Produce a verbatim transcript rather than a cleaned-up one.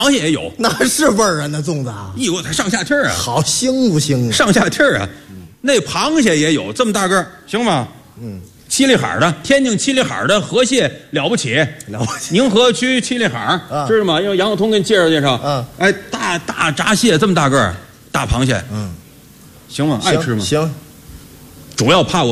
螃蟹也有， 那是味儿啊，那粽子啊， 一锅它上下气儿啊， 好腥不腥啊？ 上下气儿啊。那螃蟹也有这么大个儿，行吗？ 嗯， 七里海的，天津七里海的河蟹了不起， 了不起。 宁河区七里海， 啊知道吗？让杨晓通给你介绍介绍。 嗯， 哎，大大闸蟹这么大个儿，大螃蟹， 嗯， 行吗？爱吃吗？ 行。 主要怕我。